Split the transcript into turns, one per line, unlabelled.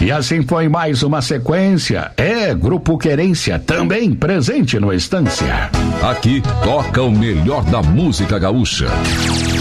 E assim foi mais uma sequência. Grupo Querência, também presente no Estância.
Aqui toca o melhor da música gaúcha.